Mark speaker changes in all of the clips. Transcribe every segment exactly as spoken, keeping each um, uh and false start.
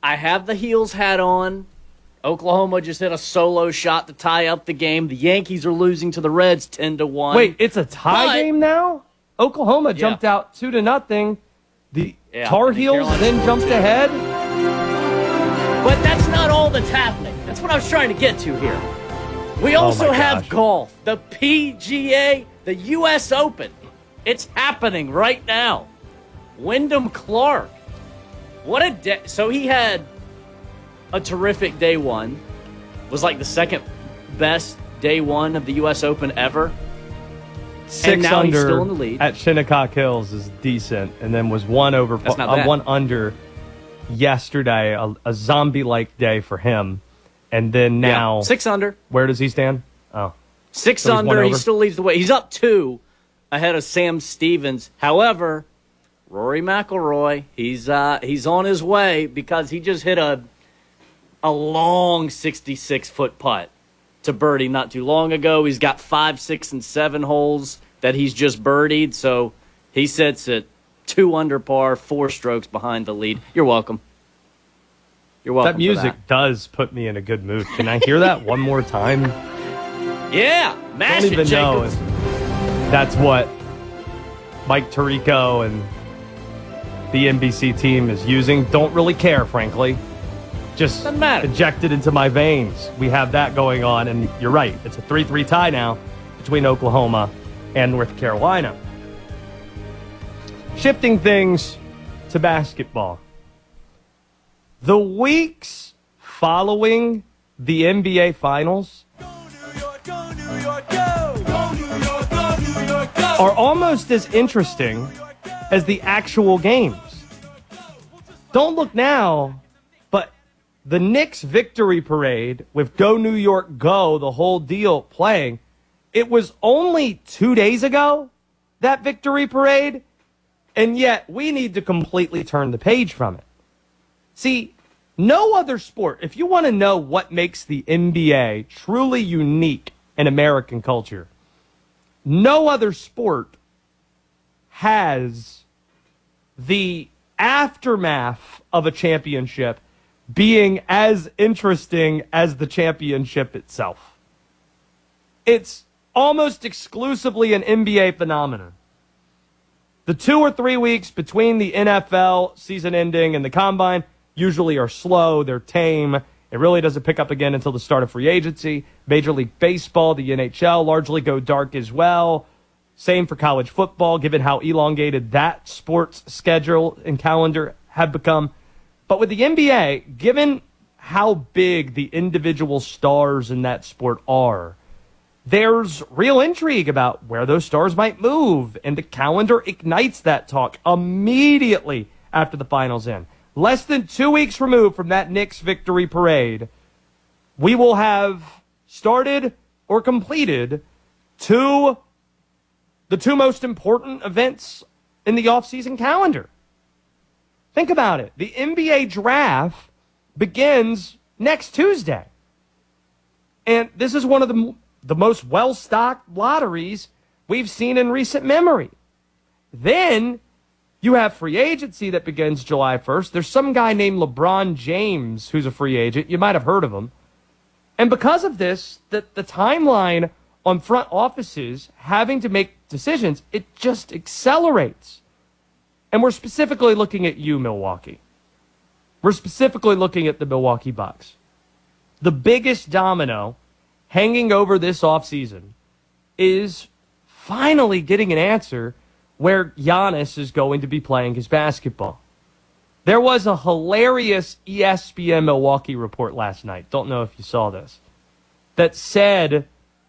Speaker 1: I have the heels hat on. Oklahoma just hit a solo shot to tie up the game. The Yankees are losing to the Reds ten to one.
Speaker 2: Wait, it's a tie
Speaker 1: but,
Speaker 2: game now? Oklahoma jumped
Speaker 1: yeah.
Speaker 2: out two to nothing. The
Speaker 1: yeah,
Speaker 2: Tar Heels
Speaker 1: the
Speaker 2: then jumped ahead.
Speaker 1: But that's not all that's happening. That's what I was trying to get to here. We also
Speaker 2: oh
Speaker 1: have golf, the P G A, the U S Open. It's happening right now. Wyndham Clark. What a day. So he had a terrific day one. Was like the second best day one of the U S Open ever.
Speaker 2: Six
Speaker 1: and now
Speaker 2: under
Speaker 1: he's still in the lead.
Speaker 2: At Shinnecock Hills is decent, and then was one over,
Speaker 1: That's not
Speaker 2: uh,
Speaker 1: bad.
Speaker 2: one under yesterday, a, a zombie-like day for him. And then now,
Speaker 1: yeah. six under.
Speaker 2: Where does he stand? Oh,
Speaker 1: six
Speaker 2: so
Speaker 1: under. He still leads the way. He's up two ahead of Sam Stevens. However, Rory McIlroy, he's uh, he's on his way because he just hit a a long sixty-six foot putt to birdie not too long ago. He's got five, six, and seven holes that he's just birdied. So he sits at two under par, four strokes behind the lead. You're welcome. You're welcome.
Speaker 2: That music
Speaker 1: that.
Speaker 2: does put me in a good mood. Can I hear that one more time?
Speaker 1: Yeah, mash
Speaker 2: I don't
Speaker 1: it,
Speaker 2: even know
Speaker 1: Jacobs.
Speaker 2: if that's what Mike Tirico and the N B C team is using. Don't really care, frankly. Just
Speaker 1: Doesn't matter.
Speaker 2: Injected into my veins. We have that going on, and you're right. It's a three three tie now between Oklahoma and North Carolina. Shifting things to basketball. The weeks following the N B A Finals are almost as interesting as the actual games. Don't look now, but the Knicks victory parade with Go New York Go, the whole deal playing, it was only two days ago, that victory parade, and yet we need to completely turn the page from it. See, no other sport, if you want to know what makes the N B A truly unique in American culture, no other sport has the aftermath of a championship being as interesting as the championship itself. It's almost exclusively an N B A phenomenon. The two or three weeks between the N F L season ending and the combine usually are slow, they're tame. It really doesn't pick up again until the start of free agency. Major League Baseball, the N H L, largely go dark as well. Same for college football, given how elongated that sports schedule and calendar have become. But with the N B A, given how big the individual stars in that sport are, there's real intrigue about where those stars might move, and the calendar ignites that talk immediately after the finals end. Less than two weeks removed from that Knicks victory parade, we will have started or completed two, the two most important events in the offseason calendar. Think about it. The N B A draft begins next Tuesday. And this is one of the, the most well-stocked lotteries we've seen in recent memory. Then you have free agency that begins July first. There's some guy named LeBron James who's a free agent. You might have heard of him. And because of this, the, the timeline on front offices having to make decisions, it just accelerates. And we're specifically looking at you, Milwaukee. We're specifically looking at the Milwaukee Bucks. The biggest domino hanging over this offseason is finally getting an answer where Giannis is going to be playing his basketball. There was a hilarious E S P N Milwaukee report last night, don't know if you saw this, that said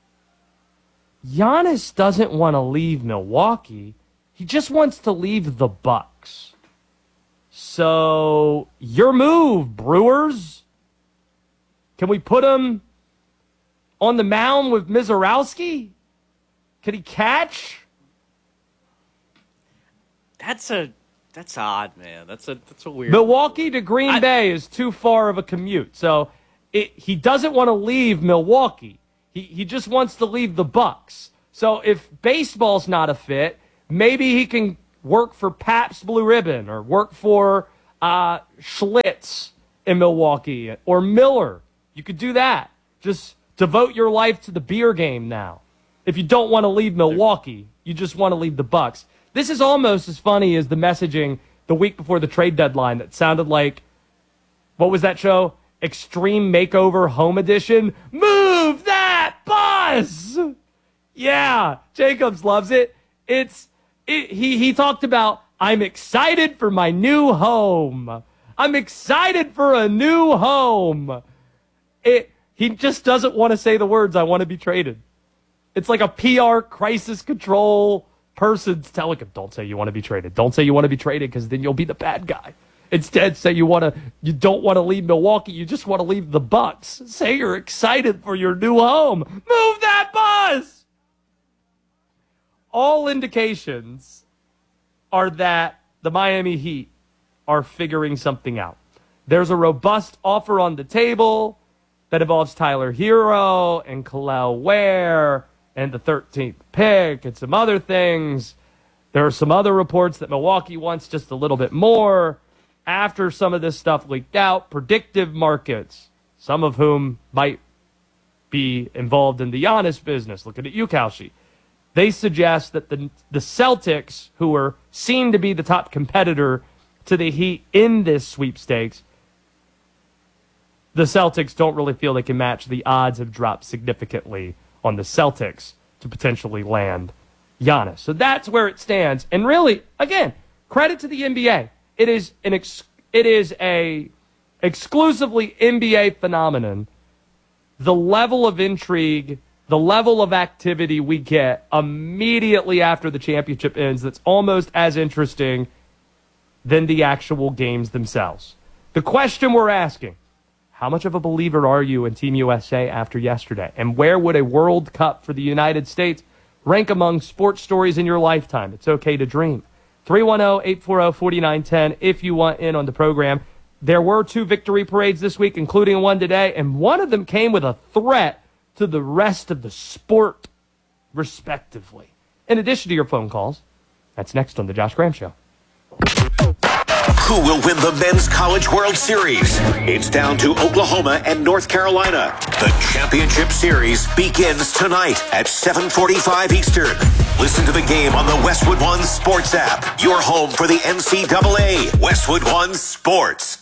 Speaker 2: Giannis doesn't want to leave Milwaukee. He just wants to leave the Bucks. So, your move, Brewers. Can we put him on the mound with Mizorowski? Can he catch?
Speaker 1: That's a that's odd, man. That's a that's a weird.
Speaker 2: Milwaukee to Green I, Bay is too far of a commute. So it, he doesn't want to leave Milwaukee. He he just wants to leave the Bucks. So if baseball's not a fit, maybe he can work for Pabst Blue Ribbon or work for uh, Schlitz in Milwaukee. Or Miller. You could do that. Just devote your life to the beer game now. If you don't want to leave Milwaukee, you just want to leave the Bucks. This is almost as funny as the messaging the week before the trade deadline that sounded like, what was that show? Extreme Makeover Home Edition. Move that bus! Yeah, Jacobs loves it. It's it, he he talked about, I'm excited for my new home. I'm excited for a new home. It he just doesn't want to say the words, I want to be traded. It's like a P R crisis control person's telling him, don't say you want to be traded. Don't say you want to be traded because then you'll be the bad guy. Instead, say you want to, you don't want to leave Milwaukee. You just want to leave the Bucks. Say you're excited for your new home. Move that bus. All indications are that the Miami Heat are figuring something out. There's a robust offer on the table that involves Tyler Hero and Khalil Ware and the thirteenth pick and some other things. There are some other reports that Milwaukee wants just a little bit more. After some of this stuff leaked out, predictive markets, some of whom might be involved in the Giannis business, looking at you, Kalshi, they suggest that the the Celtics, who are seen to be the top competitor to the Heat in this sweepstakes, the Celtics don't really feel they can match. The odds have dropped significantly on the Celtics to potentially land Giannis. So that's where it stands. And really, again, credit to the N B A. It is an ex- it is a exclusively N B A phenomenon. The level of intrigue, the level of activity we get immediately after the championship ends, that's almost as interesting than the actual games themselves. The question we're asking, how much of a believer are you in Team U S A after yesterday? And where would a World Cup for the United States rank among sports stories in your lifetime? It's okay to dream. three one zero, eight four zero, four nine one zero if you want in on the program. There were two victory parades this week, including one today, and one of them came with a threat to the rest of the sport, respectively. In addition to your phone calls, that's next on The Josh Graham Show.
Speaker 3: Who will win the Men's College World Series? It's down to Oklahoma and North Carolina. The championship series begins tonight at seven forty-five Eastern. Listen to the game on the Westwood One Sports app. Your home for the N C double A. Westwood One Sports.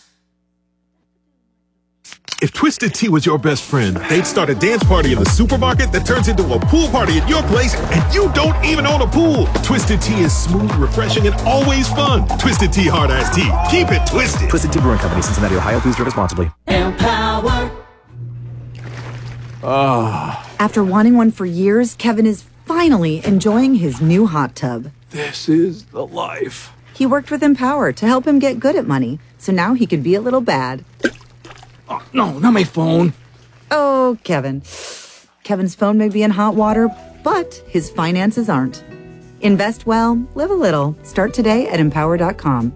Speaker 4: If Twisted Tea was your best friend, they'd start a dance party in the supermarket that turns into a pool party at your place, and you don't even own a pool. Twisted Tea is smooth, refreshing, and always fun. Twisted Tea Hard Iced Tea. Keep it twisted.
Speaker 5: Twisted Tea Brewing Company, Cincinnati, Ohio. Please drink responsibly.
Speaker 6: Empower.
Speaker 7: Oh. After wanting one for years, Kevin is finally enjoying his new hot tub.
Speaker 4: This is the life.
Speaker 7: He worked with Empower to help him get good at money, so now he can be a little bad.
Speaker 8: Oh, no, not my phone.
Speaker 7: Oh, Kevin. Kevin's phone may be in hot water, but his finances aren't. Invest well, live a little. Start today at empower dot com.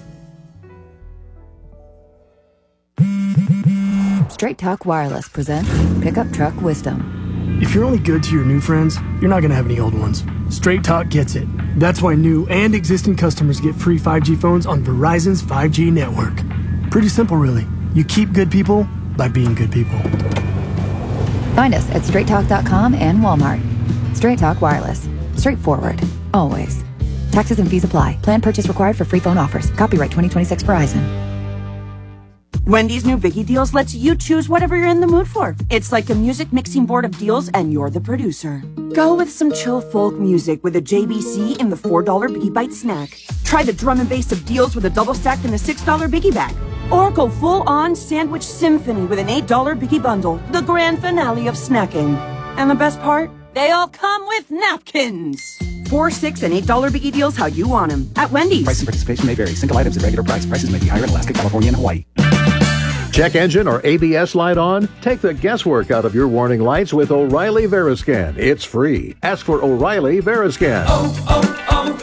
Speaker 9: Straight Talk Wireless presents Pickup Truck Wisdom.
Speaker 10: If you're only good to your new friends, you're not going to have any old ones. Straight Talk gets it. That's why new and existing customers get free five G phones on Verizon's five G network. Pretty simple, really. You keep good people by being good people.
Speaker 9: Find us at straight talk dot com and Walmart. Straight Talk Wireless. Straightforward. Always. Taxes and fees apply. Plan purchase required for free phone offers. Copyright twenty twenty-six Verizon.
Speaker 11: Wendy's new Biggie Deals lets you choose whatever you're in the mood for. It's like a music mixing board of deals, and you're the producer. Go with some chill folk music with a J B C in the four dollar Biggie Bite snack. Try the drum and bass of deals with a double stack in the six dollar Biggie Bag. Or go full-on sandwich symphony with an eight dollar Biggie Bundle, the grand finale of snacking. And the best part? They all come with napkins. Four, six, and eight dollar Biggie Deals how you want them at Wendy's.
Speaker 5: Price and participation may vary. Single items at regular price. Prices may be higher in Alaska, California, and Hawaii.
Speaker 12: Check engine or A B S light on? Take the guesswork out of your warning lights with O'Reilly Veriscan. It's free. Ask for O'Reilly Veriscan.
Speaker 6: Oh,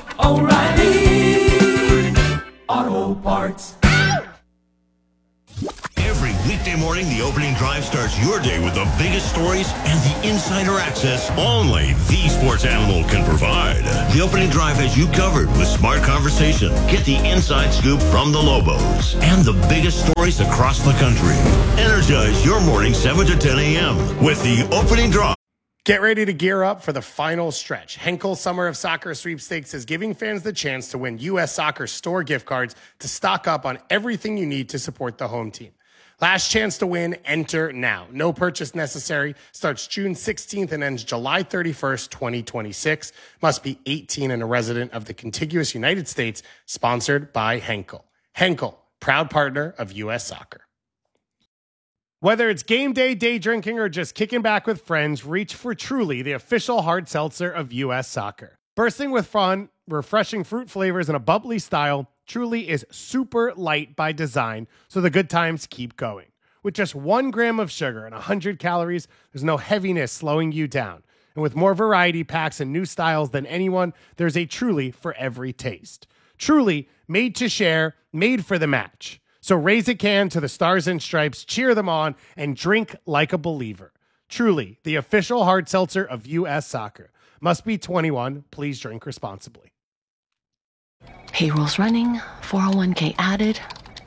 Speaker 6: oh, oh, O'Reilly Auto Parts.
Speaker 3: Every weekday
Speaker 13: Weekday morning, the opening drive starts your day with the biggest stories and the insider access only the Sports Animal can provide. The opening drive has you covered with smart conversation. Get the inside scoop from the Lobos and the biggest stories across the country. Energize your morning seven to ten a.m. with the opening drive.
Speaker 14: Get ready to gear up for the final stretch. Henkel Summer of Soccer Sweepstakes is giving fans the chance to win U S Soccer store gift cards to stock up on everything you need to support the home team. Last chance to win, enter now. No purchase necessary. Starts June sixteenth and ends July thirty-first, twenty twenty-six. Must be eighteen and a resident of the contiguous United States. Sponsored by Henkel. Henkel, proud partner of U S Soccer. Whether it's game day, day drinking, or just kicking back with friends, reach for Truly, the official hard seltzer of U S Soccer. Bursting with fun, refreshing fruit flavors, and a bubbly style, Truly is super light by design, so the good times keep going. With just one gram of sugar and one hundred calories, there's no heaviness slowing you down. And with more variety packs and new styles than anyone, there's a Truly for every taste. Truly, made to share, made for the match. So raise a can to the Stars and Stripes, cheer them on, and drink like a believer. Truly, the official hard seltzer of U S Soccer. Must be twenty-one. Please drink responsibly.
Speaker 15: Payroll's running, four oh one k added.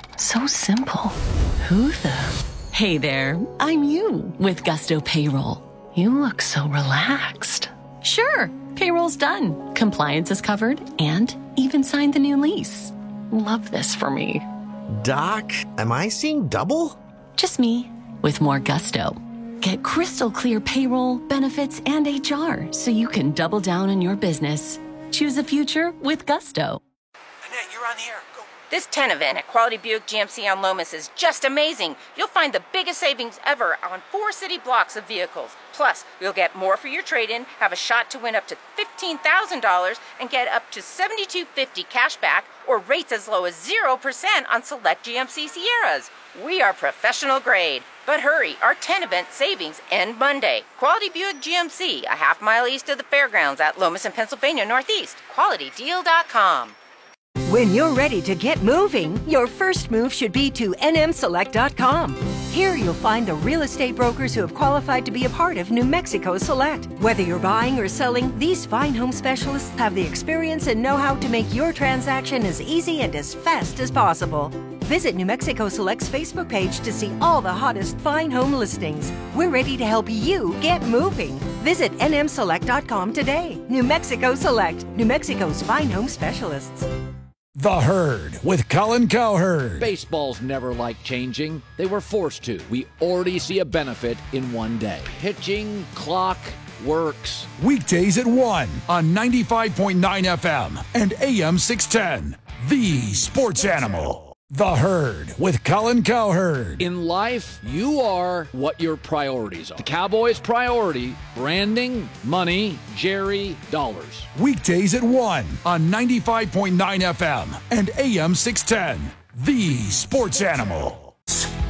Speaker 15: So simple. Who the? Hey there, I'm you with Gusto Payroll. You look so relaxed. Sure, payroll's done. Compliance is covered and even signed the new lease. Love this for me.
Speaker 16: Doc, am I seeing double?
Speaker 15: Just me, with more gusto. Get crystal clear payroll, benefits, and H R so you can double down on your business. Choose the future with Gusto.
Speaker 17: Annette, you're on the air. Go. This ten event at Quality Buick G M C on Lomas is just amazing. You'll find the biggest savings ever on four city blocks of vehicles. Plus, you'll get more for your trade-in, have a shot to win up to fifteen thousand dollars, and get up to seventy-two fifty cash back or rates as low as zero percent on select G M C Sierras. We are professional grade. But hurry, our ten event savings end Monday. Quality Buick G M C, a half mile east of the fairgrounds at Lomas and Pennsylvania Northeast. quality deal dot com.
Speaker 18: When you're ready to get moving, your first move should be to N M select dot com. Here you'll find the real estate brokers who have qualified to be a part of New Mexico Select. Whether you're buying or selling, these fine home specialists have the experience and know-how to make your transaction as easy and as fast as possible. Visit New Mexico Select's Facebook page to see all the hottest fine home listings. We're ready to help you get moving. Visit N M select dot com today. New Mexico Select, New Mexico's fine home specialists.
Speaker 19: The Herd with Colin Cowherd.
Speaker 20: Baseballs never like changing. They were forced to. We already see a benefit in one day. Pitching clock works.
Speaker 19: Weekdays at one on ninety-five point nine F M and A M six ten. The Sports Animal. The Herd with Colin Cowherd.
Speaker 20: In life, you are what your priorities are. The Cowboys' priority, branding, money, Jerry, dollars.
Speaker 19: Weekdays at one on ninety-five point nine F M and A M six ten. The Sports Animal.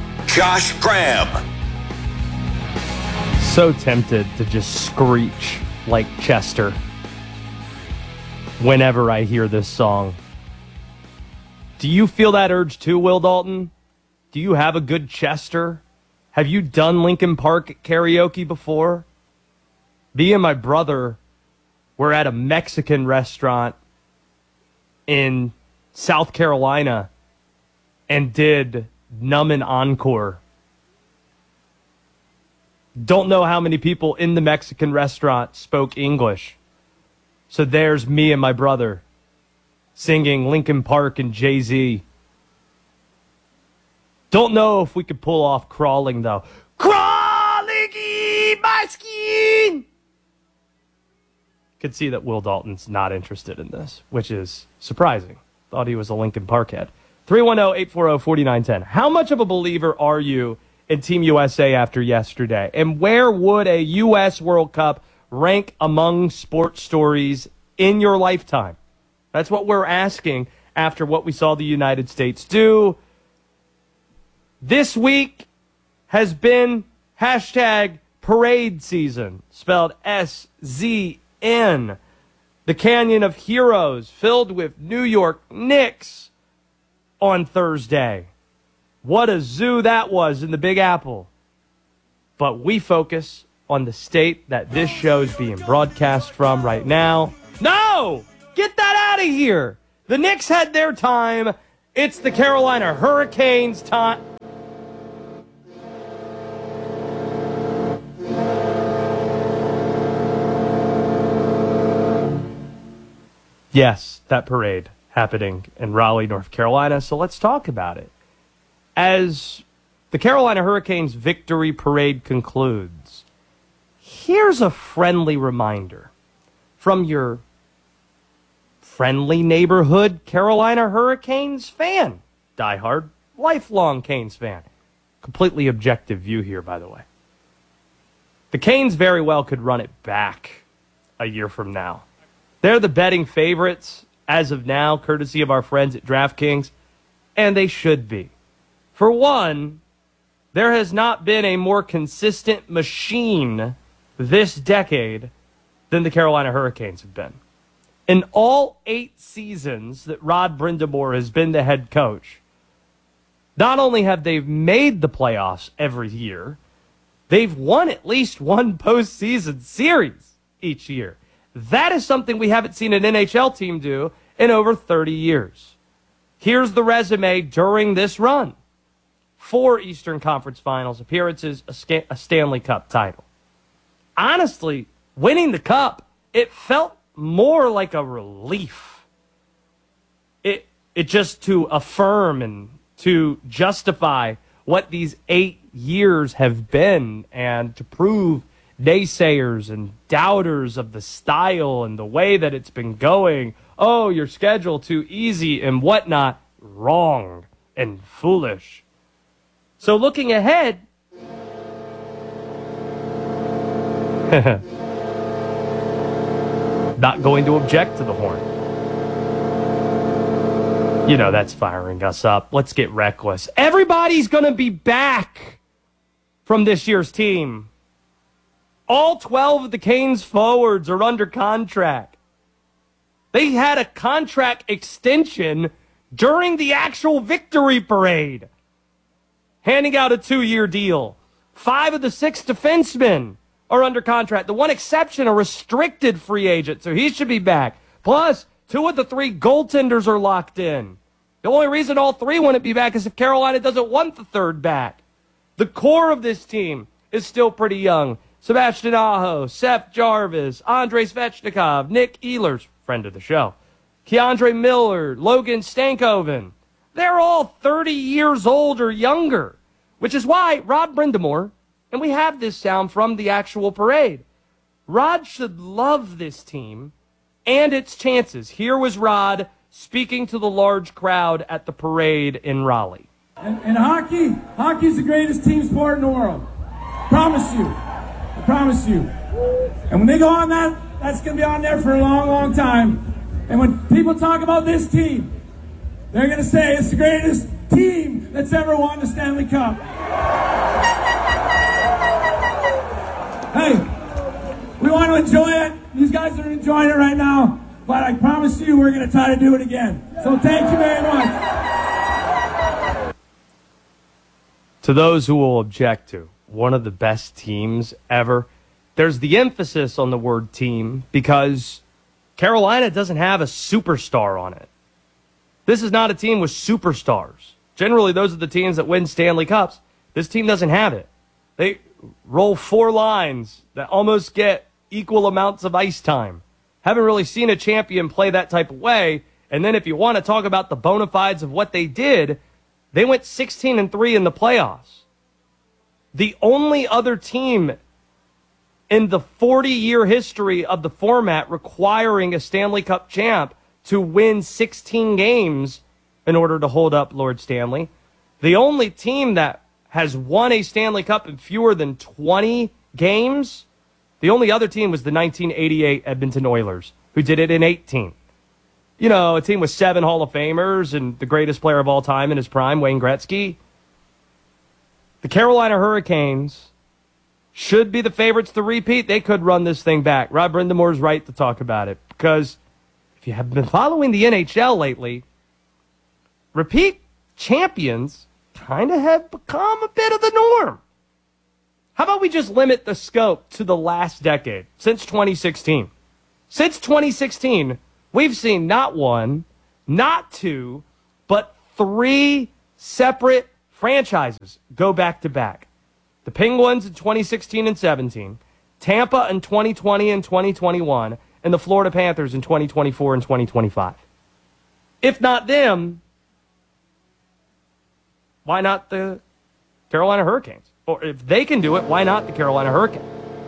Speaker 3: Josh Graham.
Speaker 2: So tempted to just screech like Chester whenever I hear this song. Do you feel that urge too, Will Dalton? Do you have a good Chester? Have you done Linkin Park karaoke before? Me and my brother were at a Mexican restaurant in South Carolina and did Numbin' Encore. Don't know how many people in the Mexican restaurant spoke English. So there's me and my brother singing Linkin Park and Jay-Z. Don't know if we could pull off crawling, though. Crawling in my skin! Could see that Will Dalton's not interested in this, which is surprising. Thought he was a Linkin Park head. three one zero, eight four zero, four nine one zero. How much of a believer are you in Team U S A after yesterday? And where would a U S World Cup rank among sports stories in your lifetime? That's what we're asking after what we saw the United States do. This week has been hashtag parade season, spelled S Z N. The Canyon of Heroes filled with New York Knicks on Thursday. What a zoo that was in the Big Apple. But we focus on the state that this show is being broadcast from right now. No! Get that out of here! The Knicks had their time. It's the Carolina Hurricanes' time. Yes, that parade happening in Raleigh, North Carolina. So let's talk about it. As the Carolina Hurricanes victory parade concludes, here's a friendly reminder from your friendly neighborhood Carolina Hurricanes fan, diehard, lifelong Canes fan. Completely objective view here, by the way. The Canes very well could run it back a year from now. They're the betting favorites as of now, courtesy of our friends at DraftKings, and they should be. For one, there has not been a more consistent machine this decade than the Carolina Hurricanes have been. In all eight seasons that Rod Brind'Amour has been the head coach, not only have they made the playoffs every year, they've won at least one postseason series each year. That is something we haven't seen an N H L team do in over thirty years. Here's the resume during this run. Four Eastern Conference Finals appearances, a, Sca- a Stanley Cup title. Honestly, winning the Cup, it felt more like a relief. It it just to affirm and to justify what these eight years have been and to prove naysayers and doubters of the style and the way that it's been going, oh, your schedule too easy and whatnot, wrong and foolish. So looking ahead, not going to object to the horn. You know, that's firing us up. Let's get reckless. Everybody's going to be back from this year's team. All twelve of the Canes forwards are under contract. They had a contract extension during the actual victory parade, handing out a two-year deal. Five of the six defensemen are under contract. The one exception, a restricted free agent, so he should be back. Plus, two of the three goaltenders are locked in. The only reason all three wouldn't be back is if Carolina doesn't want the third back. The core of this team is still pretty young. Sebastian Aho, Seth Jarvis, Andrei Svechnikov, Nick Ehlers, friend of the show, Keandre Miller, Logan Stankoven. They're all thirty years old or younger, which is why Rod Brind'Amour, and we have this sound from the actual parade, Rod should love this team and its chances. Here was Rod speaking to the large crowd at the parade in Raleigh.
Speaker 21: And, and hockey, hockey's the greatest team sport in the world. Promise you. I promise you. And when they go on that, that's going to be on there for a long, long time. And when people talk about this team, they're going to say it's the greatest team that's ever won the Stanley Cup. Hey, we want to enjoy it. These guys are enjoying it right now. But I promise you we're going to try to do it again. So thank you very much.
Speaker 2: To those who will object to one of the best teams ever, there's the emphasis on the word team because Carolina doesn't have a superstar on it. This is not a team with superstars. Generally, those are the teams that win Stanley Cups. This team doesn't have it. They roll four lines that almost get equal amounts of ice time. Haven't really seen a champion play that type of way. And then if you want to talk about the bona fides of what they did, they went sixteen and three in the playoffs. The only other team in the forty-year history of the format requiring a Stanley Cup champ to win sixteen games in order to hold up Lord Stanley. The only team that has won a Stanley Cup in fewer than twenty games, the only other team was the nineteen eighty-eight Edmonton Oilers, who did it in eighteen. You know, a team with seven Hall of Famers and the greatest player of all time in his prime, Wayne Gretzky. The Carolina Hurricanes should be the favorites to repeat. They could run this thing back. Rod Brind'Amour's right to talk about it because if you have been following the N H L lately, repeat champions kind of have become a bit of the norm. How about we just limit the scope to the last decade, since twenty sixteen? Since twenty sixteen, we've seen not one, not two, but three separate franchises go back to back. The Penguins in twenty sixteen and seventeen, Tampa in twenty twenty and twenty twenty-one, and the Florida Panthers in twenty twenty-four and twenty twenty-five. If not them, why not the Carolina Hurricanes? Or if they can do it, why not the Carolina Hurricanes?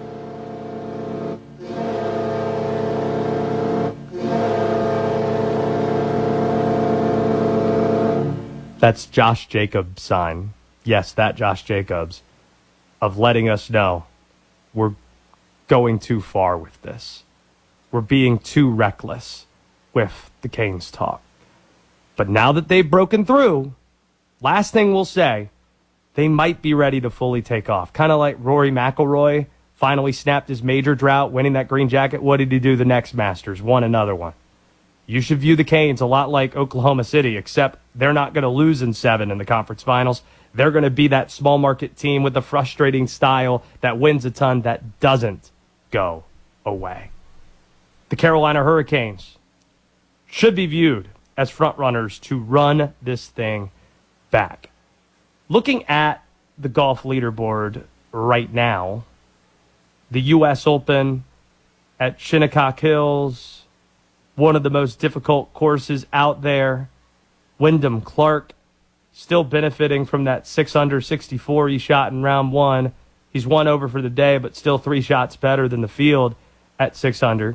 Speaker 2: That's Josh Jacobs' sign. Yes, that Josh Jacobs, of letting us know we're going too far with this. We're being too reckless with the Canes talk. But now that they've broken through, last thing we'll say, they might be ready to fully take off. Kind of like Rory McIlroy finally snapped his major drought, winning that green jacket. What did he do the next Masters? Won another one. You should view the Canes a lot like Oklahoma City, except they're not going to lose in seven in the conference finals. They're going to be that small market team with the frustrating style that wins a ton that doesn't go away. The Carolina Hurricanes should be viewed as frontrunners to run this thing back. Looking at the golf leaderboard right now, the U S Open at Shinnecock Hills, one of the most difficult courses out there. Wyndham Clark still benefiting from that six under sixty-four he shot in round one. He's one over for the day, but still three shots better than the field at six under.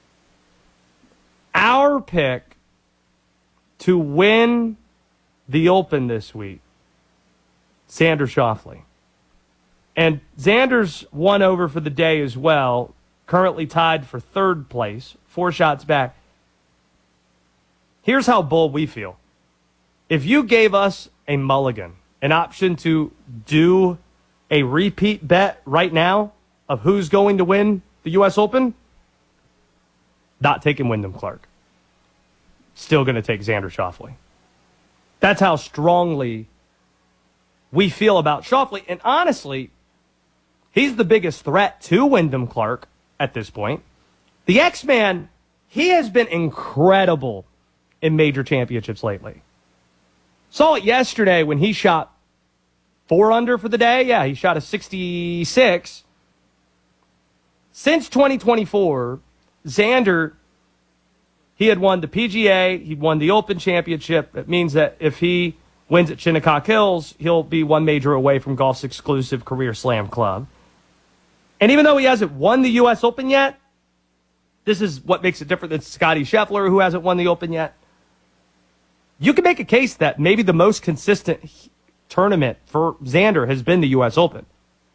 Speaker 2: Our pick to win the Open this week, Xander Schauffele. And Xander's one over for the day as well, currently tied for third place, four shots back. Here's how bold we feel. If you gave us a mulligan, an option to do a repeat bet right now of who's going to win the U S Open, not taking Wyndham Clark. Still going to take Xander Schauffele. That's how strongly we feel about Schauffele. And honestly, he's the biggest threat to Wyndham Clark at this point. The X-Man, he has been incredible in major championships lately. Saw it yesterday when he shot four under for the day. Yeah, he shot a sixty-six. Since twenty twenty-four, Xander, he had won the P G A, he won the Open Championship. It means that if he wins at Shinnecock Hills, he'll be one major away from golf's exclusive Career Slam Club. And even though he hasn't won the U S Open yet, this is what makes it different than Scottie Scheffler, who hasn't won the Open yet. You can make a case that maybe the most consistent tournament for Xander has been the U S Open.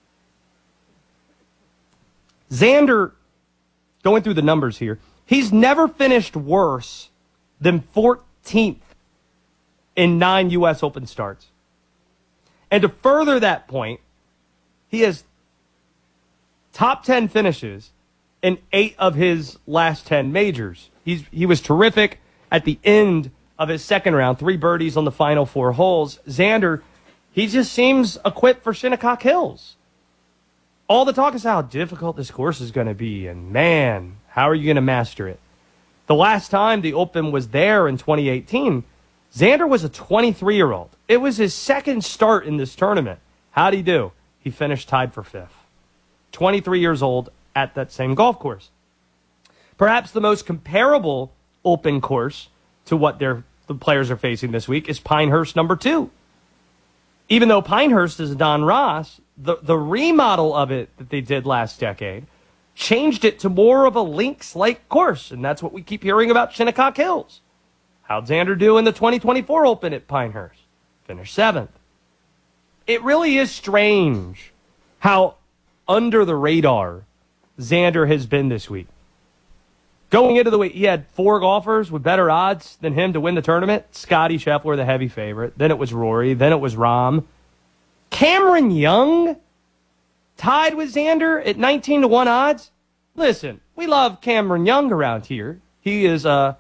Speaker 2: Xander, going through the numbers here, he's never finished worse than fourteenth in nine U S Open starts. And to further that point, he has top ten finishes in eight of his last ten majors. He's He was terrific at the end of his second round, three birdies on the final four holes. Xander, he just seems equipped for Shinnecock Hills. All the talk is how difficult this course is going to be, and man, how are you going to master it? The last time the Open was there in twenty eighteen, Xander was a twenty-three-year-old. It was his second start in this tournament. How'd he do? He finished tied for fifth. twenty-three years old at that same golf course. Perhaps the most comparable Open course to what they're, the players are facing this week is Pinehurst number two. Even though Pinehurst is Don Ross, the, the remodel of it that they did last decade changed it to more of a links-like course, and that's what we keep hearing about Shinnecock Hills. How'd Xander do in the twenty twenty-four Open at Pinehurst? Finished seventh. It really is strange how under the radar Xander has been this week. Going into the week, he had four golfers with better odds than him to win the tournament. Scottie Scheffler, the heavy favorite. Then it was Rory. Then it was Rahm. Cameron Young tied with Xander at nineteen to one odds. Listen, we love Cameron Young around here. He is a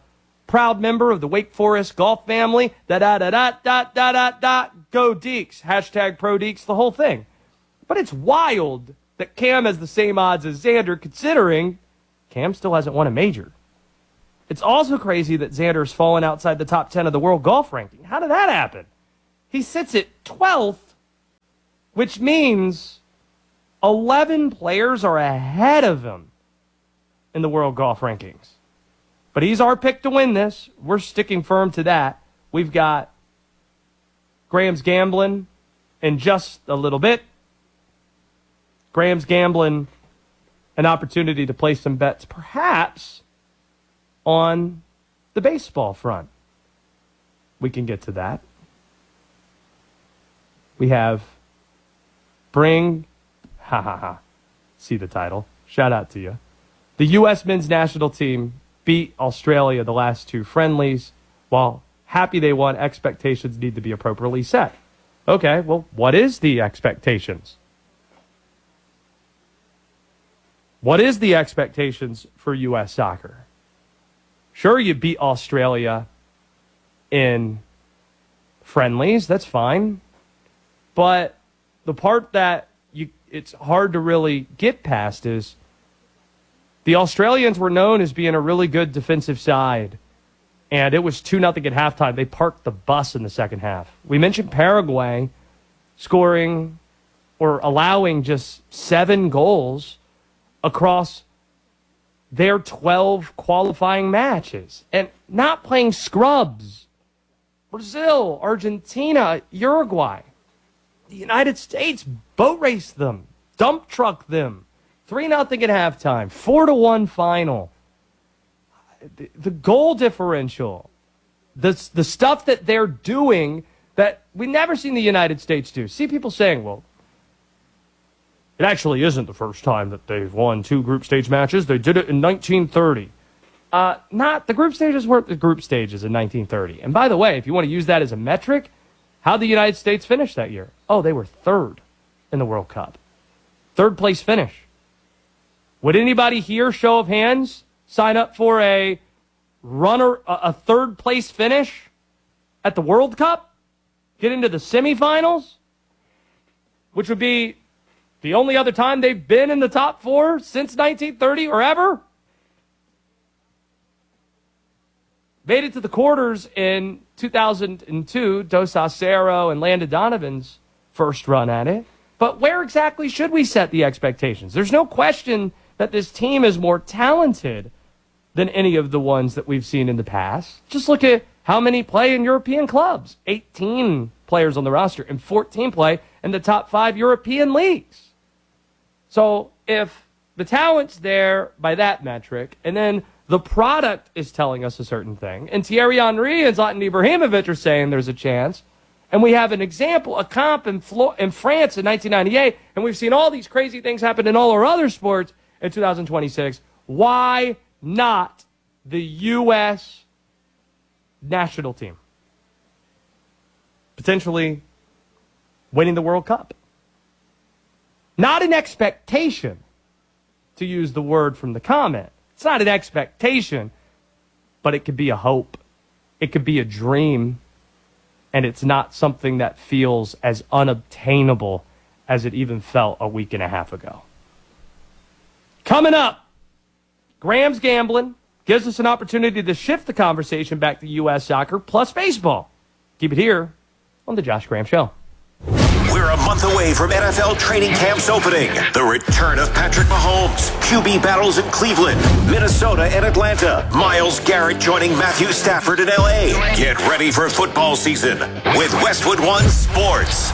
Speaker 2: proud member of the Wake Forest golf family. Da da da da da da da da. Go Deeks. Hashtag Pro Deeks. The whole thing. But it's wild that Cam has the same odds as Xander, considering Cam still hasn't won a major. It's also crazy that Xander's fallen outside the top ten of the world golf ranking. How did that happen? He sits at twelfth, which means eleven players are ahead of him in the world golf rankings. But he's our pick to win this. We're sticking firm to that. We've got Graham's gambling in just a little bit. Graham's gambling an opportunity to place some bets, perhaps on the baseball front. We can get to that. We have Bring, ha ha ha, see the title. Shout out to you. The U S men's national team beat Australia the last two friendlies. While happy they won, expectations need to be appropriately set. Okay, well, what is the expectations? What is the expectations for U S soccer? Sure, you beat Australia in friendlies. That's fine. But the part that you it's hard to really get past is the Australians were known as being a really good defensive side. And it was two nothing at halftime. They parked the bus in the second half. We mentioned Paraguay scoring or allowing just seven goals across their twelve qualifying matches and not playing scrubs. Brazil, Argentina, Uruguay. The United States boat raced them, dump trucked them. three nothing at halftime, four to one final. The, the goal differential, the, the stuff that they're doing that we've never seen the United States do. See people saying, well, it actually isn't the first time that they've won two group stage matches. They did it in nineteen thirty. Uh, not the group stages weren't the group stages in nineteen thirty. And by the way, if you want to use that as a metric, how'd the United States finish that year? Oh, they were third in the World Cup. Third place finish. Would anybody here, show of hands, sign up for a runner, a, a third place finish at the World Cup? Get into the semifinals? Which would be the only other time they've been in the top four since nineteen thirty or ever? Made it to the quarters in two thousand two, Dos Acero and Landon Donovan's first run at it. But where exactly should we set the expectations? There's no question that this team is more talented than any of the ones that we've seen in the past. Just look at how many play in European clubs. eighteen players on the roster and fourteen play in the top five European leagues. So if the talent's there by that metric, and then the product is telling us a certain thing, and Thierry Henry and Zlatan Ibrahimovic are saying there's a chance, and we have an example, a comp in, Flo- in France in nineteen ninety-eight, and we've seen all these crazy things happen in all our other sports in two thousand twenty-six, why not the U S national team? Potentially winning the World Cup. Not an expectation, to use the word from the comment. It's not an expectation, but it could be a hope. It could be a dream, and it's not something that feels as unobtainable as it even felt a week and a half ago. Coming up, Graham's Gambling gives us an opportunity to shift the conversation back to U S soccer plus baseball. Keep it here on The Josh Graham Show.
Speaker 3: We're a month away from N F L training camps opening. The return of Patrick Mahomes, Q B battles in Cleveland, Minnesota, and Atlanta. Myles Garrett joining Matthew Stafford in L A. Get ready for football season with Westwood One Sports.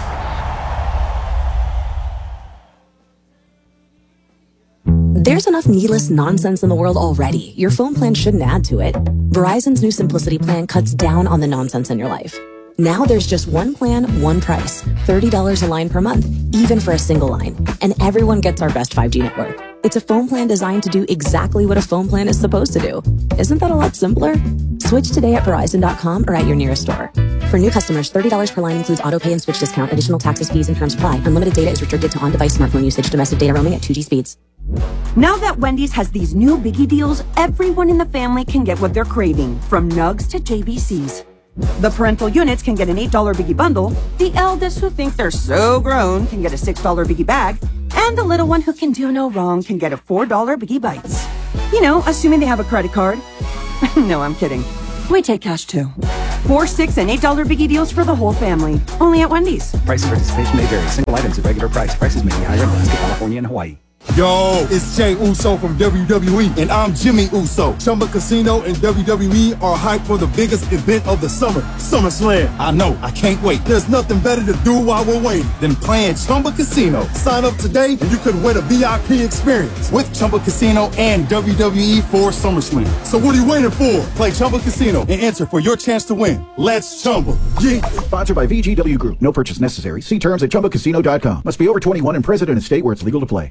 Speaker 1: There's enough needless nonsense in the world already. Your phone plan shouldn't add to it. Verizon's new Simplicity plan cuts down on the nonsense in your life. Now there's just one plan, one price. thirty dollars a line per month, even for a single line. And everyone gets our best five G network. It's a phone plan designed to do exactly what a phone plan is supposed to do. Isn't that a lot simpler? Switch today at Verizon dot com or at your nearest store. For new customers, thirty dollars per line includes auto pay and switch discount. Additional taxes, fees, and terms apply. Unlimited data is restricted to on-device smartphone usage. Domestic data roaming at two G speeds.
Speaker 11: Now that Wendy's has these new biggie deals, everyone in the family can get what they're craving, from nugs to J B Cs. The parental units can get an eight dollar biggie bundle, the eldest who think they're so grown can get a six dollar biggie bag, and the little one who can do no wrong can get a four dollar biggie bites. You know, assuming they have a credit card. No, I'm kidding. We take cash too. Four, six, and eight dollar biggie deals for the whole family. Only at Wendy's.
Speaker 5: Price and participation may vary. Single items at regular price. Prices may be higher in Alaska, California, and Hawaii.
Speaker 4: Yo, it's Jay Uso from W W E, and I'm Jimmy Uso. Chumba Casino and W W E are hyped for the biggest event of the summer, SummerSlam. I know, I can't wait. There's nothing better to do while we're waiting than playing Chumba Casino. Sign up today and you could win a V I P experience with Chumba Casino and W W E for SummerSlam. So what are you waiting for? Play Chumba Casino and enter for your chance to win. Let's Chumba. Yeah.
Speaker 12: Sponsored by V G W Group. No purchase necessary. See terms at chumba casino dot com. Must be over twenty-one and present in a state where it's legal to play.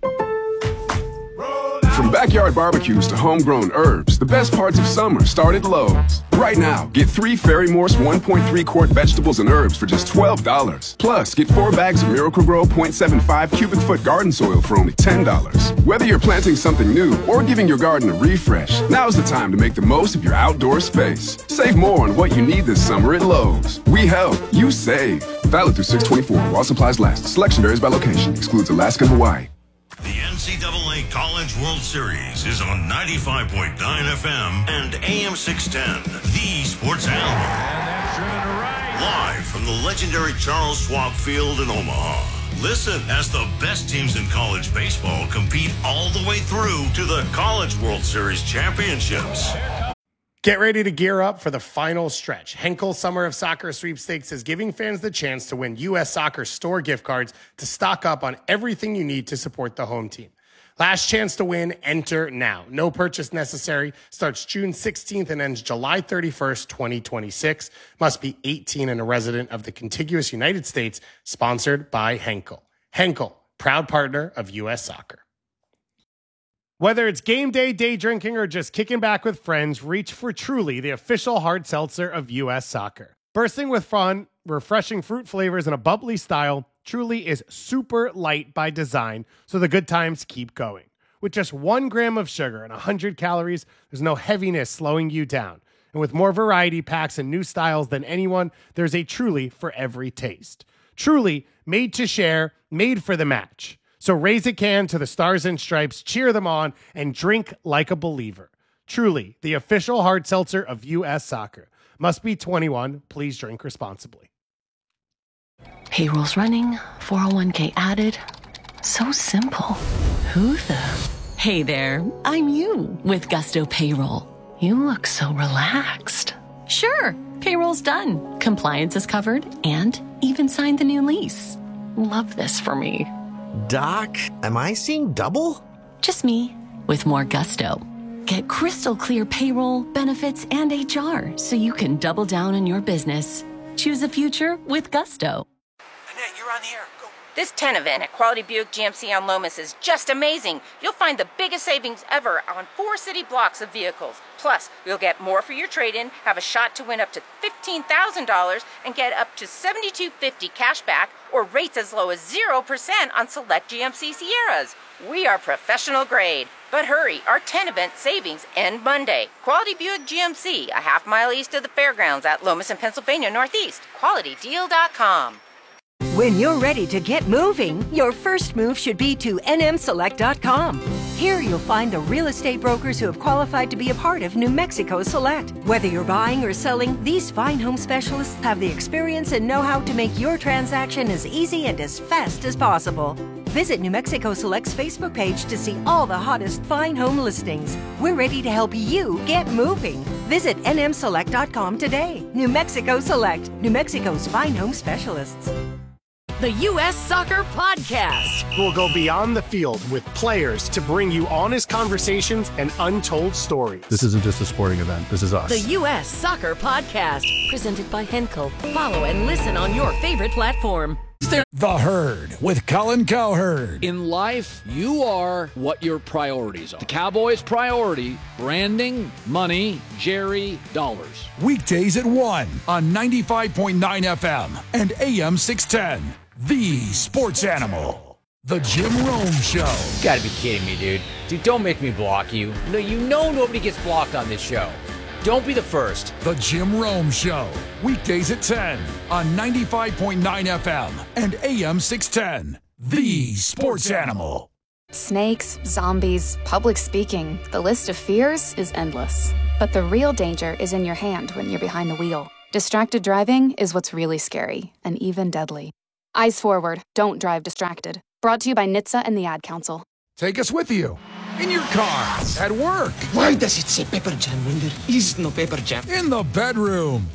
Speaker 22: From backyard barbecues to homegrown herbs, the best parts of summer start at Lowe's. Right now, get three Fairy Morse one point three quart vegetables and herbs for just twelve dollars. Plus, get four bags of Miracle-Gro point seven five cubic foot garden soil for only ten dollars. Whether you're planting something new or giving your garden a refresh, now's the time to make the most of your outdoor space. Save more on what you need this summer at Lowe's. We help, you save. Valid through six twenty-four while supplies last. Selection varies by location. Excludes Alaska and Hawaii.
Speaker 13: The N C double A College World Series is on ninety-five point nine F M and A M six ten, the sports animal. And that's driven to right. Live from the legendary Charles Schwab Field in Omaha. Listen as the best teams in college baseball compete all the way through to the College World Series championships.
Speaker 14: Get ready to gear up for the final stretch. Henkel Summer of Soccer Sweepstakes is giving fans the chance to win U S Soccer store gift cards to stock up on everything you need to support the home team. Last chance to win, enter now. No purchase necessary. Starts June sixteenth and ends July thirty-first, twenty twenty-six. Must be eighteen and a resident of the contiguous United States. Sponsored by Henkel. Henkel, proud partner of U S Soccer. Whether it's game day, day drinking, or just kicking back with friends, reach for Truly, the official hard seltzer of U S Soccer. Bursting with fun, refreshing fruit flavors, and a bubbly style, Truly is super light by design, so the good times keep going. With just one gram of sugar and one hundred calories, there's no heaviness slowing you down. And with more variety packs and new styles than anyone, there's a Truly for every taste. Truly, made to share, made for the match. So raise a can to the Stars and Stripes, cheer them on, and drink like a believer. Truly, the official hard seltzer of U S Soccer. Must be twenty-one. Please drink responsibly.
Speaker 15: Payroll's running, four oh one k added. So simple. Who the? Hey there, I'm you with Gusto Payroll. You look so relaxed. Sure, payroll's done. Compliance is covered and even signed the new lease. Love this for me.
Speaker 16: Doc, am I seeing double?
Speaker 15: Just me, with more gusto. Get crystal clear payroll, benefits, and H R so you can double down on your business. Choose a future with Gusto.
Speaker 17: Annette, you're on the air. Go. This ten event at Quality Buick G M C on Lomas is just amazing. You'll find the biggest savings ever on four city blocks of vehicles. Plus, you'll get more for your trade-in, have a shot to win up to fifteen thousand dollars, and get up to seventy-two fifty cash back or rates as low as zero percent on select G M C Sierras. We are professional grade. But hurry, our ten event savings end Monday. Quality Buick G M C, a half mile east of the fairgrounds at Lomas and Pennsylvania Northeast. quality deal dot com.
Speaker 18: When you're ready to get moving, your first move should be to N M select dot com. Here you'll find the real estate brokers who have qualified to be a part of New Mexico Select. Whether you're buying or selling, these fine home specialists have the experience and know-how to make your transaction as easy and as fast as possible. Visit New Mexico Select's Facebook page to see all the hottest fine home listings. We're ready to help you get moving. Visit N M select dot com today. New Mexico Select, New Mexico's fine home specialists.
Speaker 23: The U S Soccer Podcast.
Speaker 14: We'll go beyond the field with players to bring you honest conversations and untold stories.
Speaker 24: This isn't just a sporting event. This is us.
Speaker 23: The U S Soccer Podcast. Presented by Henkel. Follow and listen on your favorite platform.
Speaker 19: The Herd with Colin Cowherd.
Speaker 20: In life, you are what your priorities are. The Cowboys' priority, branding, money, Jerry, dollars.
Speaker 19: Weekdays at one on ninety-five point nine F M and A M six ten. The Sports Animal. The Jim Rome Show.
Speaker 7: You gotta be kidding me, dude. Dude, don't make me block you. No, you know nobody gets blocked on this show. Don't be the first.
Speaker 19: The Jim Rome Show. Weekdays at ten on ninety-five point nine F M and A M six ten. The Sports Animal.
Speaker 8: Snakes, zombies, public speaking. The list of fears is endless. But the real danger is in your hand when you're behind the wheel. Distracted driving is what's really scary and even deadly. Eyes forward. Don't drive distracted. Brought to you by N H T S A and the Ad Council.
Speaker 19: Take us with you. In your car. At work.
Speaker 9: Why does it say pepper jam when there is no pepper jam?
Speaker 19: In the bedroom.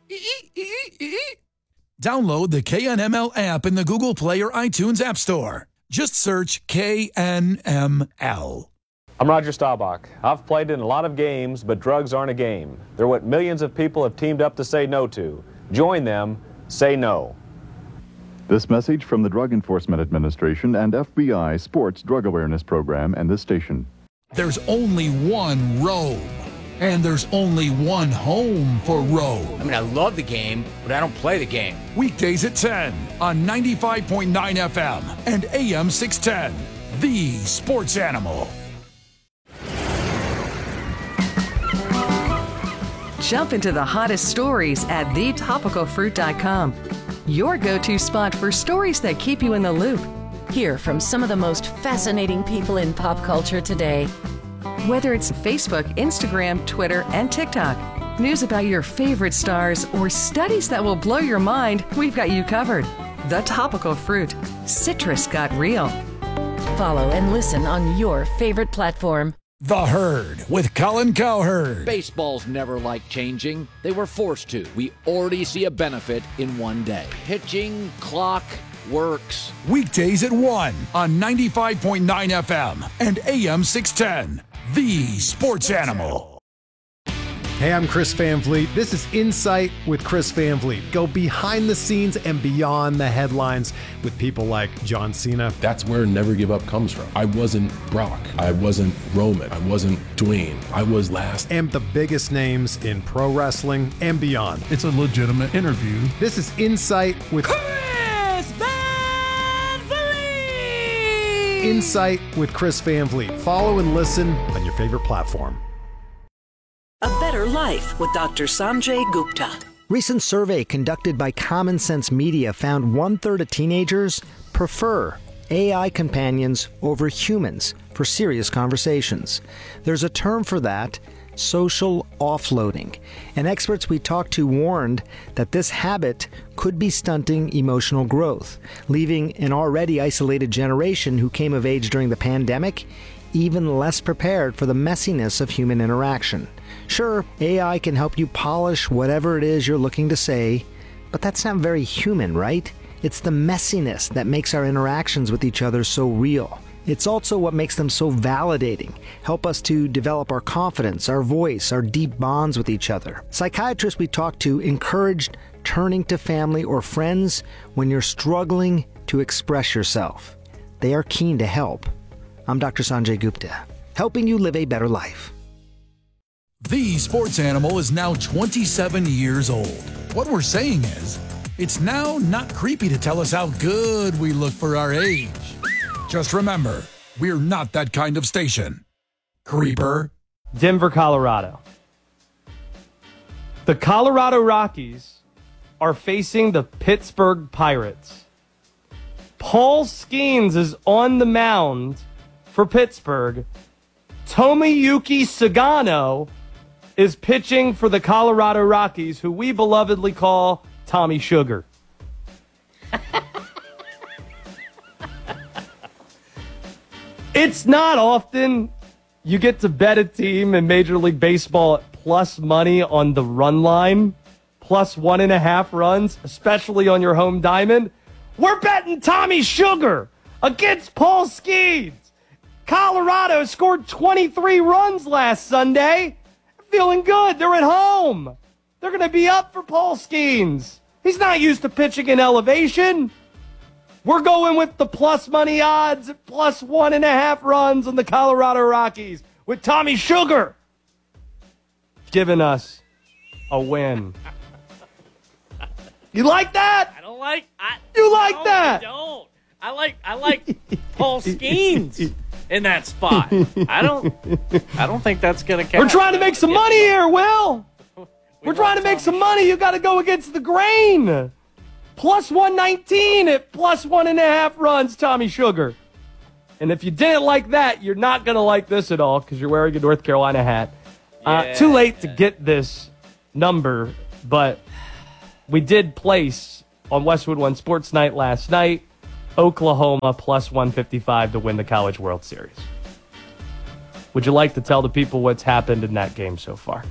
Speaker 19: Download the K N M L app in the Google Play or iTunes App Store. Just search K N M L.
Speaker 10: I'm Roger Staubach. I've played in a lot of games, but drugs aren't a game. They're what millions of people have teamed up to say no to. Join them. Say no.
Speaker 25: This message from the Drug Enforcement Administration and F B I Sports Drug Awareness Program and this station.
Speaker 19: There's only one Rome, and there's only one home for Rome.
Speaker 7: I mean, I love the game, but I don't play the game.
Speaker 19: Weekdays at ten on ninety-five point nine F M and A M six ten. The Sports Animal.
Speaker 26: Jump into the hottest stories at the topical fruit dot com. Your go-to spot for stories that keep you in the loop.
Speaker 23: Hear from some of the most fascinating people in pop culture today.
Speaker 26: Whether it's Facebook, Instagram, Twitter, and TikTok, news about your favorite stars, or studies that will blow your mind, we've got you covered. The Topical Fruit. Citrus got real.
Speaker 23: Follow and listen on your favorite platform.
Speaker 19: The Herd with Colin Cowherd.
Speaker 20: Baseballs never liked changing. They were forced to. We already see a benefit in one day. Pitching, clock, works.
Speaker 19: Weekdays at one on ninety-five point nine F M and A M six ten. The Sports Animal.
Speaker 27: Hey, I'm Chris Van Vliet. This is Insight with Chris Van Vliet. Go behind the scenes and beyond the headlines with people like John Cena.
Speaker 28: That's where Never Give Up comes from. I wasn't Brock. I wasn't Roman. I wasn't Dwayne. I was last.
Speaker 27: And the biggest names in pro wrestling and beyond.
Speaker 24: It's a legitimate interview.
Speaker 27: This is Insight with
Speaker 6: Chris Van Vliet.
Speaker 27: Insight with Chris Van Vliet. Follow and listen on your favorite platform.
Speaker 29: A Better Life with Doctor Sanjay Gupta.
Speaker 16: Recent survey conducted by Common Sense Media found one-third of teenagers prefer A I companions over humans for serious conversations. There's a term for that, social offloading. And experts we talked to warned that this habit could be stunting emotional growth, leaving an already isolated generation who came of age during the pandemic even less prepared for the messiness of human interaction. Sure, A I can help you polish whatever it is you're looking to say, but that's not very human, right? It's the messiness that makes our interactions with each other so real. It's also what makes them so validating, help us to develop our confidence, our voice, our deep bonds with each other. Psychiatrists we talked to encouraged turning to family or friends when you're struggling to express yourself. They are keen to help. I'm Doctor Sanjay Gupta, helping you live a better life.
Speaker 19: The Sports Animal is now twenty-seven years old. What we're saying is, it's now not creepy to tell us how good we look for our age. Just remember, we're not that kind of station. Creeper.
Speaker 2: Denver, Colorado. The Colorado Rockies are facing the Pittsburgh Pirates. Paul Skeens is on the mound for Pittsburgh. Tomoyuki Sagano is pitching for the Colorado Rockies, who we belovedly call Tommy Sugar. It's not often you get to bet a team in Major League Baseball at plus money on the run line, plus one and a half runs, especially on your home diamond. We're betting Tommy Sugar against Paul Skeens. Colorado scored twenty-three runs last Sunday. Feeling good. They're at home. They're going to be up for Paul Skeens. He's not used to pitching in elevation. We're going with the plus money odds at plus one and a half runs on the Colorado Rockies with Tommy Sugar giving us a win. You like that?
Speaker 30: I don't like I,
Speaker 2: You like
Speaker 30: no,
Speaker 2: that?
Speaker 30: I don't. I like
Speaker 1: like I like Paul Skeens in that spot. I don't I don't think that's gonna count.
Speaker 2: We're trying to make some money here, Will. We're trying to make some money. You got to go against the grain. Plus one nineteen at plus one and a half runs, Tommy Sugar. And if you didn't like that, you're not going to like this at all because you're wearing a North Carolina hat. Yeah, uh, too late yeah. to get this number, but we did place on Westwood One Sports Night last night, Oklahoma plus one fifty-five to win the College World Series. Would you like to tell the people what's happened in that game so far?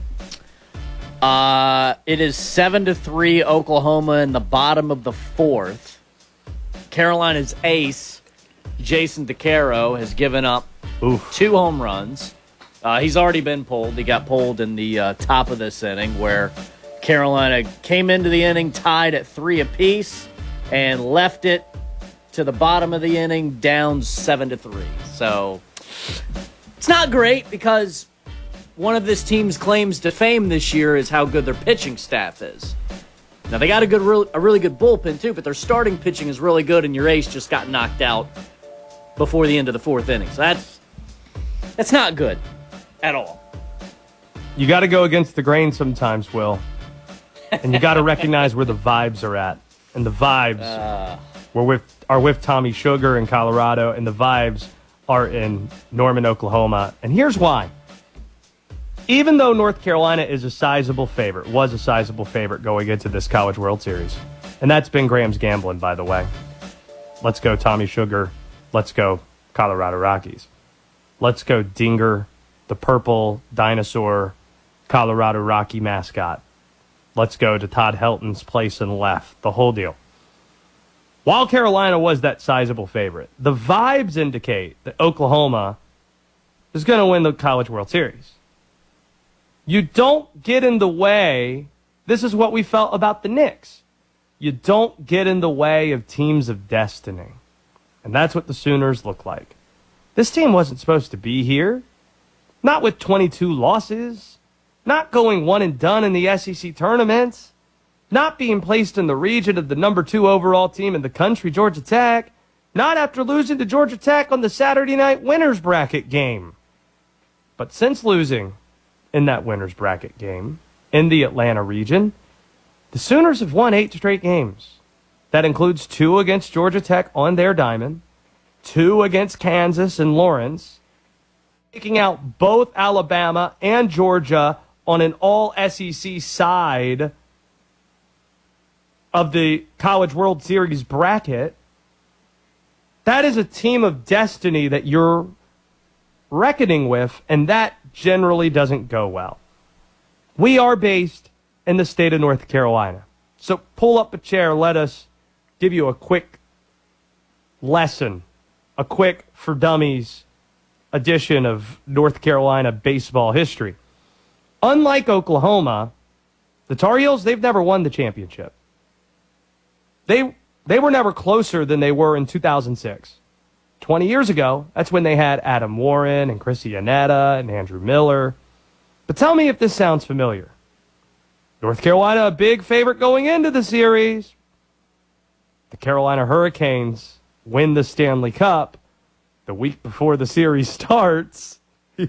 Speaker 1: Uh, it is seven to three Oklahoma in the bottom of the fourth. Carolina's ace, Jason DeCaro, has given up Oof. two home runs. Uh, he's already been pulled. He got pulled in the uh, top of this inning where Carolina came into the inning tied at three apiece and left it to the bottom of the inning down seven to three. So it's not great because one of this team's claims to fame this year is how good their pitching staff is. Now, they got a good, a really good bullpen, too, but their starting pitching is really good, and your ace just got knocked out before the end of the fourth inning. So that's that's not good at all.
Speaker 2: You got to go against the grain sometimes, Will. And you got to recognize where the vibes are at. And the vibes uh, were with, are with Tommy Sugar in Colorado, and the vibes are in Norman, Oklahoma. And here's why. Even though North Carolina is a sizable favorite, was a sizable favorite going into this College World Series, and that's been Graham's gambling, by the way. Let's go Tommy Sugar. Let's go Colorado Rockies. Let's go Dinger, the purple dinosaur Colorado Rocky mascot. Let's go to Todd Helton's place in left, the whole deal. While Carolina was that sizable favorite, the vibes indicate that Oklahoma is going to win the College World Series. You don't get in the way. This is what we felt about the Knicks. You don't get in the way of teams of destiny. And that's what the Sooners look like. This team wasn't supposed to be here. Not with twenty-two losses. Not going one and done in the S E C tournaments. Not being placed in the region of the number two overall team in the country, Georgia Tech. Not after losing to Georgia Tech on the Saturday night winners bracket game. But since losing in that winners bracket game in the Atlanta region, the Sooners have won eight straight games. That includes two against Georgia Tech on their diamond, two against Kansas and Lawrence, taking out both Alabama and Georgia on an all S E C side of the College World Series bracket. That is a team of destiny that you're reckoning with, and that generally doesn't go well. We are based in the state of North Carolina. So pull up a chair. Let us give you a quick lesson, a quick for dummies edition of North Carolina baseball history. Unlike Oklahoma, the Tar Heels, they've never won the championship. They they were never closer than they were in two thousand six. twenty years ago, that's when they had Adam Warren and Chris Iannetta and Andrew Miller. But tell me if this sounds familiar. North Carolina, a big favorite going into the series. The Carolina Hurricanes win the Stanley Cup the week before the series starts.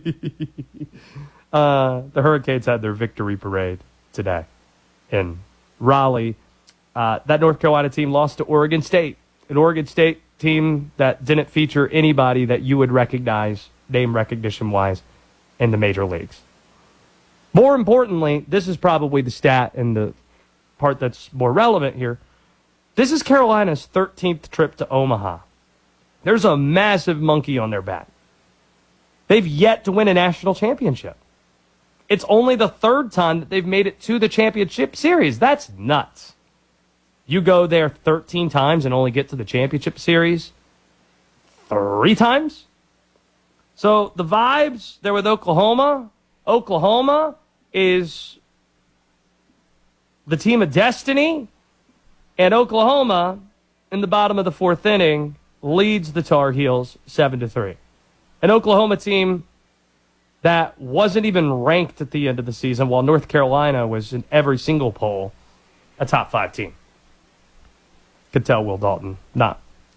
Speaker 2: uh, the Hurricanes had their victory parade today in Raleigh. Uh, that North Carolina team lost to Oregon State. An Oregon State team that didn't feature anybody that you would recognize, name recognition-wise, in the major leagues. More importantly, this is probably the stat and the part that's more relevant here. This is Carolina's thirteenth trip to Omaha. There's a massive monkey on their back. They've yet to win a national championship. It's only the third time that they've made it to the championship series. That's nuts. You go there thirteen times and only get to the championship series three times? So the vibes, they're with Oklahoma. Oklahoma is the team of destiny. And Oklahoma, in the bottom of the fourth inning, leads the Tar Heels seven to three. An Oklahoma team that wasn't even ranked at the end of the season, while North Carolina was in every single poll a top five team. Could tell Will Dalton not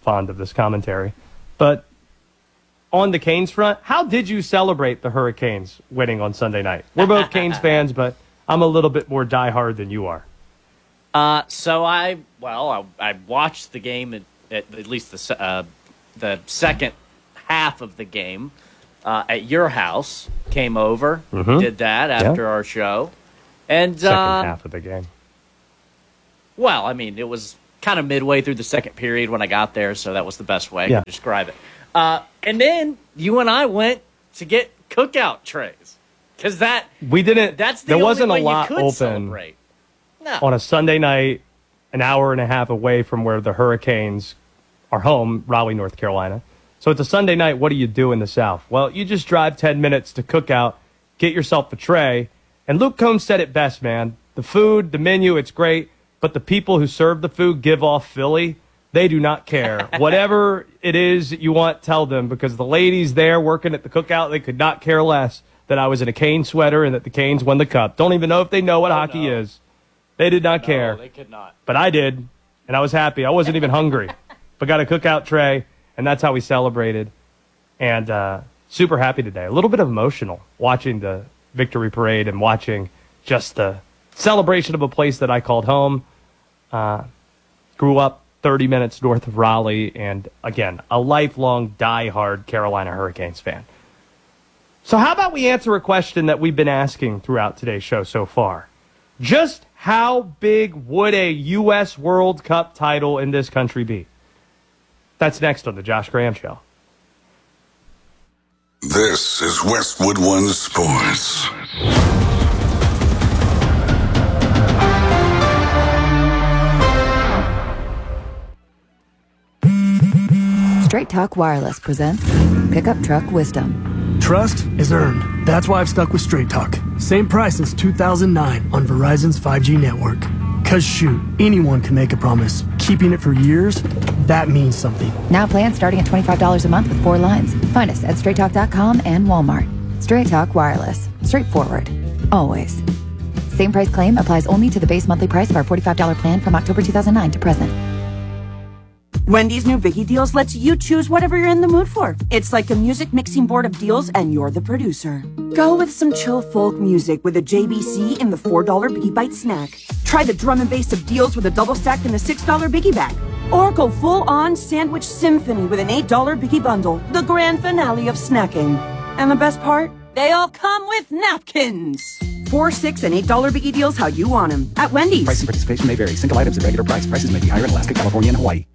Speaker 2: fond of this commentary. But on the Canes front, how did you celebrate the Hurricanes winning on Sunday night? We're both Canes fans, but I'm a little bit more diehard than you are.
Speaker 1: Uh, so I, well, I, I watched the game at, at, at least the uh, the second half of the game uh, at your house. Came over,
Speaker 2: Mhm.
Speaker 1: did that after
Speaker 2: Yeah.
Speaker 1: our show, and
Speaker 2: Second
Speaker 1: uh,
Speaker 2: half of the game.
Speaker 1: well, I mean, it was kind of midway through the second period when I got there, so that was the best way I
Speaker 2: Yeah.
Speaker 1: could describe it. Uh, and then you and I went to get cookout trays because that
Speaker 2: We didn't.
Speaker 1: that's the
Speaker 2: there
Speaker 1: only
Speaker 2: wasn't
Speaker 1: way
Speaker 2: a lot
Speaker 1: you could
Speaker 2: open
Speaker 1: celebrate. No.
Speaker 2: on a Sunday night, an hour and a half away from where the Hurricanes are home, Raleigh, North Carolina. So it's a Sunday night. What do you do in the South? Well, you just drive ten minutes to Cookout, get yourself a tray. And Luke Combs said it best, man. The food, the menu, it's great. But the people who serve the food give off Philly. They do not care. Whatever it is you want, tell them. Because the ladies there working at the Cookout, they could not care less that I was in a Canes sweater and that the Canes won the cup. Don't even know if they know what
Speaker 1: Oh,
Speaker 2: hockey
Speaker 1: no.
Speaker 2: is. They did not
Speaker 1: No,
Speaker 2: care.
Speaker 1: they could not.
Speaker 2: But I did, and I was happy. I wasn't even hungry, but got a cookout tray, and that's how we celebrated. And uh, super happy today. A little bit emotional watching the victory parade and watching just the celebration of a place that I called home. Uh, grew up thirty minutes north of Raleigh, and again, a lifelong diehard Carolina Hurricanes fan. So how about we answer a question that we've been asking throughout today's show so far? Just how big would a U S World Cup title in this country be? That's next on the Josh Graham Show.
Speaker 3: This is Westwood One Sports.
Speaker 4: Straight Talk Wireless presents Pickup Truck Wisdom.
Speaker 5: Trust is earned. That's why I've stuck with Straight Talk. Same price since two thousand nine on Verizon's five G network. Cause shoot, anyone can make a promise. Keeping it for years, that means something.
Speaker 4: Now plans starting at twenty-five dollars a month with four lines. Find us at straight talk dot com and Walmart. Straight Talk Wireless. Straightforward. Always. Same price claim applies only to the base monthly price of our forty-five dollars plan from October two thousand nine to present.
Speaker 11: Wendy's new Biggie Deals lets you choose whatever you're in the mood for. It's like a music mixing board of deals, and you're the producer. Go with some chill folk music with a J B C in the four dollar Biggie Bite snack. Try the drum and bass of deals with a double stack in the six dollar Biggie Bag. Or go full-on sandwich symphony with an eight dollar Biggie Bundle, the grand finale of snacking. And the best part? They all come with napkins. Four, six, and eight dollar Biggie Deals how you want them at Wendy's.
Speaker 12: Price and participation may vary. Single items at regular price. Prices may be higher in Alaska, California, and Hawaii.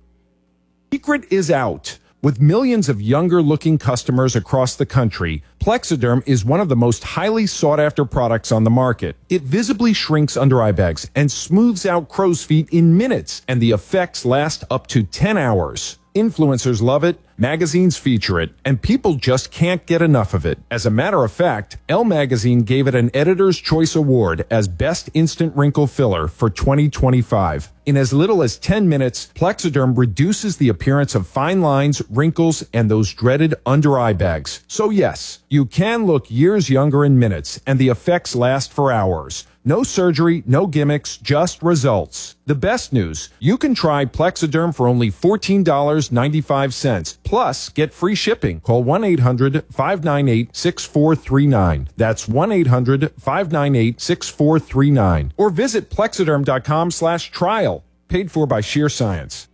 Speaker 13: Secret is out. With millions of younger-looking customers across the country, Plexiderm is one of the most highly sought-after products on the market. It visibly shrinks under-eye bags and smooths out crow's feet in minutes, and the effects last up to ten hours. Influencers love it, magazines feature it, and people just can't get enough of it. As a matter of fact, Elle Magazine gave it an Editor's Choice Award as Best Instant Wrinkle Filler for twenty twenty-five. In as little as ten minutes, Plexiderm reduces the appearance of fine lines, wrinkles, and those dreaded under-eye bags. So yes, you can look years younger in minutes, and the effects last for hours. No surgery, no gimmicks, just results. The best news, you can try Plexiderm for only fourteen dollars and ninety-five cents. Plus, get free shipping. Call one eight hundred, five nine eight, six four three nine. That's one eight hundred, five nine eight, six four three nine. Or visit plexiderm.com slash trial. Paid for by Sheer Science.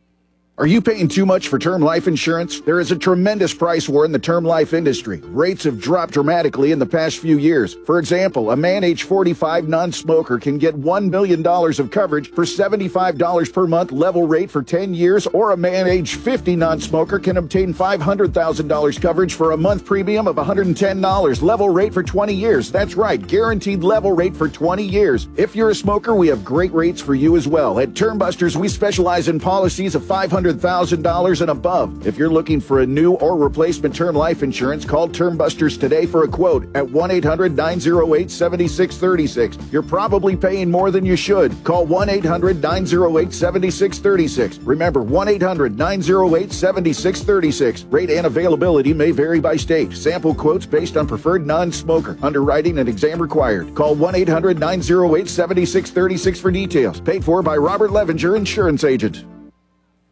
Speaker 15: Are you paying too much for term life insurance? There is a tremendous price war in the term life industry. Rates have dropped dramatically in the past few years. For example, a man age forty-five non-smoker can get one million dollars of coverage for seventy-five dollars per month level rate for ten years, or a man age fifty non-smoker can obtain five hundred thousand dollars coverage for a month premium of one hundred ten dollars level rate for twenty years. That's right, guaranteed level rate for twenty years. If you're a smoker, we have great rates for you as well. At Term Busters, we specialize in policies of five hundred thousand dollars and above. If you're looking for a new or replacement term life insurance, call Term Busters today for a quote at one eight hundred, nine oh eight, seven six three six. You're probably paying more than you should. Call one eight hundred, nine oh eight, seven six three six. Remember, one eight hundred, nine oh eight, seven six three six. Rate and availability may vary by state. Sample quotes based on preferred non-smoker. Underwriting and exam required. Call one eight hundred, nine oh eight, seven six three six for details. Paid for by Robert Levinger, Insurance Agent.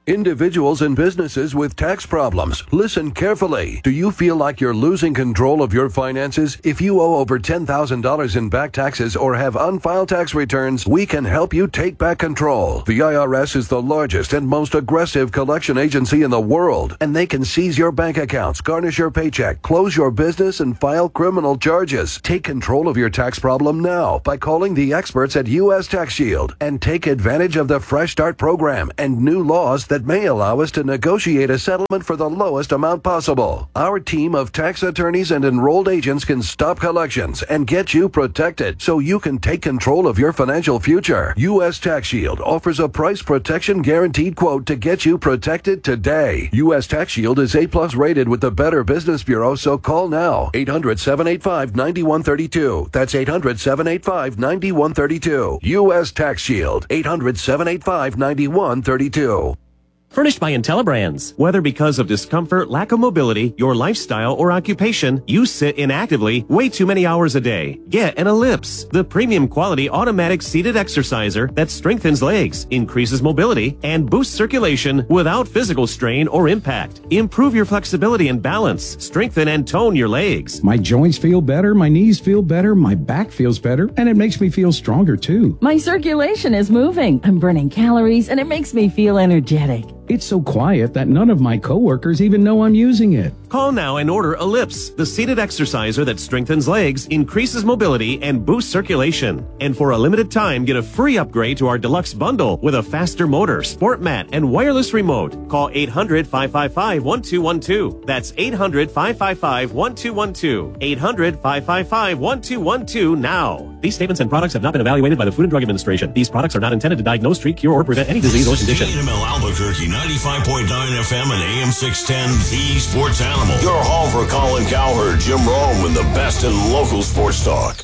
Speaker 8: Individuals and businesses with tax problems, listen carefully. Do you feel like you're losing control of your finances? If you owe over ten thousand dollars in back taxes or have unfiled tax returns, we can help you take back control. The I R S is the largest and most aggressive collection agency in the world, and they can seize your bank accounts, garnish your paycheck, close your business, and file criminal charges. Take control of your tax problem now by calling the experts at U S Tax Shield and take advantage of the Fresh Start program and new laws that that may allow us to negotiate a settlement for the lowest amount possible. Our team of tax attorneys and enrolled agents can stop collections and get you protected so you can take control of your financial future. U S Tax Shield offers a price protection guaranteed quote to get you protected today. U S Tax Shield is A plus rated with the Better Business Bureau, so call now. eight hundred, seven eight five, nine one three two. That's eight hundred, seven eight five, nine one three two. U S Tax Shield. eight hundred, seven eight five, nine one three two.
Speaker 9: Furnished by IntelliBrands. Whether because of discomfort, lack of mobility, your lifestyle, or occupation, you sit inactively way too many hours a day. Get an Ellipse, the premium quality automatic seated exerciser that strengthens legs, increases mobility, and boosts circulation without physical strain or impact. Improve your flexibility and balance. Strengthen and tone your legs.
Speaker 10: My joints feel better, my knees feel better, my back feels better, and it makes me feel stronger too.
Speaker 14: My circulation is moving. I'm burning calories, and it makes me feel energetic.
Speaker 10: It's so quiet that none of my coworkers even know I'm using it.
Speaker 9: Call now and order Ellipse, the seated exerciser that strengthens legs, increases mobility, and boosts circulation. And for a limited time, get a free upgrade to our deluxe bundle with a faster motor, sport mat, and wireless remote. Call eight hundred, five five five, one two one two. That's eight hundred, five five five, one two one two. eight hundred, five five five, one two one two now. These statements and products have not been evaluated by the Food and Drug Administration. These products are not intended to diagnose, treat, cure, or prevent any disease or condition.
Speaker 17: K N M L Albuquerque, ninety-five point nine F M and A M six ten, the Sports Animal. Your home for Colin Cowherd, Jim Rome, and the best in local sports talk.